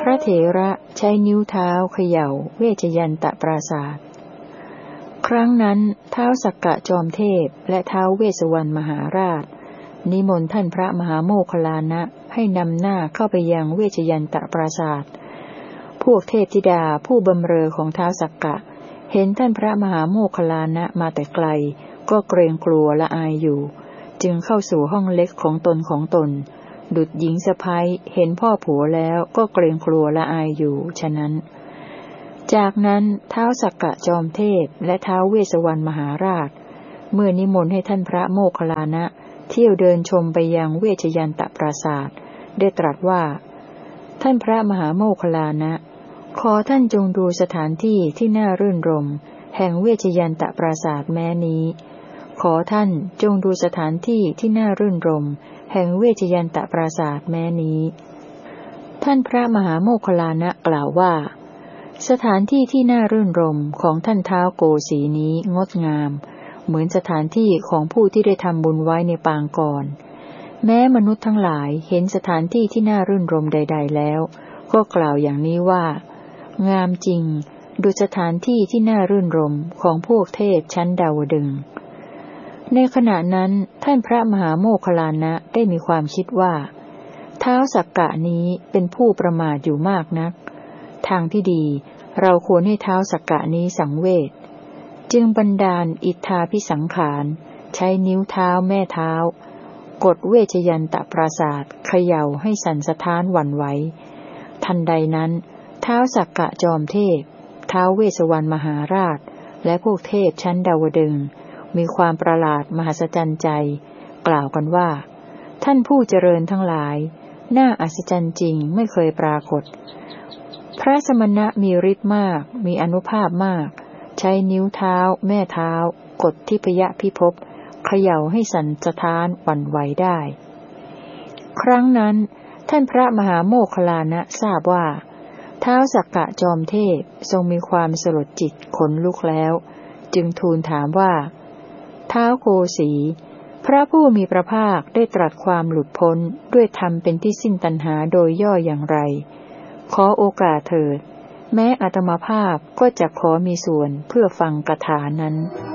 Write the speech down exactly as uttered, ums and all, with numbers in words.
พระเถระใช้นิ้วเท้าเขย่าเวชยันตปราศาสตร์ครั้งนั้นท้าวสักกะจอมเทพและท้าวเวสสุวรรณมหาราชนิมนต์ท่านพระมหาโมคคัลลานะให้นำหน้าเข้าไปยังเวชยันตปราศาสตร์พวกเทพธิดาผู้บำเรอของท้าวสักกะเห็นท่านพระมหาโมคคัลลานะมาแต่ไกลก็เกรงกลัวละอายอยู่จึงเข้าสู่ห้องเล็กของตนของตนดุจหญิงสะใภ้เห็นพ่อผัวแล้วก็เกรงกลัวละอายอยู่ฉะนั้นจากนั้นท้าวสักกะจอมเทพและท้าวเวสสุวรรณมหาราชเมื่อนิมนต์ให้ท่านพระโมคคัลลานะเที่ยวเดินชมไปยังเวชยันตปราศาสตร์ได้ตรัสว่าท่านพระมหาโมคคัลลานะขอท่านจงดูสถานที่ที่น่ารื่นรมแห่งเวชยันตปราศาสตร์แม้นี้ขอท่านจงดูสถานที่ที่น่ารื่นรมแห่งเวชยันตปราศาสตร์แม้นี้ท่านพระมหาโมคคัลลานะกล่าวว่าสถานที่ที่น่ารื่นรมของท่านท้าวโกสีนี้งดงามเหมือนสถานที่ของผู้ที่ได้ทำบุญไว้ในปางก่อนแม้มนุษย์ทั้งหลายเห็นสถานที่ที่น่ารื่นรมใดๆแล้วก็กล่าวอย่างนี้ว่างามจริงดูสถานที่ที่น่ารื่นรมของพวกเทพชั้นดาวดึงส์ในขณะนั้นท่านพระมหาโมคคัลลานะได้มีความคิดว่าท้าวสักกะนี้เป็นผู้ประมาทอยู่มากนักทางที่ดีเราควรให้ท้าวสักกะนี้สังเวชจึงบันดาลอิทธาภิสังขารใช้นิ้วเท้าแม่เท้ากดเวชยันตปราศาสตร์เขย่าให้สั่นสะท้านหวั่นไหวทันใดนั้นท้าวสักกะจอมเทพท้าวเวสสุวรรณมหาราชและพวกเทพชั้นดาวดึงส์มีความประหลาดมหัศจรรย์ใจกล่าวกันว่าท่านผู้เจริญทั้งหลายน่าอัศจรรย์จริงไม่เคยปรากฏพระสมณะมีฤทธิ์มากมีอานุภาพมากใช้นิ้วเท้าแม่เท้ากดทิพยพิภพเขย่าให้สั่นสะท้านหวั่นไหวได้ครั้งนั้นท่านพระมหาโมคคัลลานะทราบว่าท้าวสักกะจอมเทพทรงมีความสลดจิตขนลุกแล้วจึงทูลถามว่าท้าวโกสีพระผู้มีพระภาคได้ตรัสความหลุดพ้นด้วยธรรมเป็นที่สิ้นตัณหาโดยย่ออย่างไรขอโอกาสเถิดแม้อาตมาภาพก็จะขอมีส่วนเพื่อฟังคาถานั้น